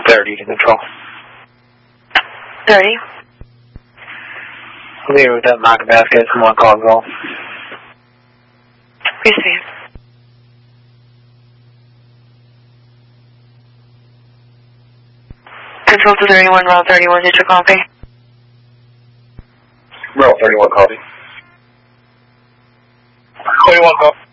30 to control. 30. Leave with that market basket. Someone call Gulf. Receive. Control to 31, roll 31, did you copy? Roll 31, copy. 31, copy.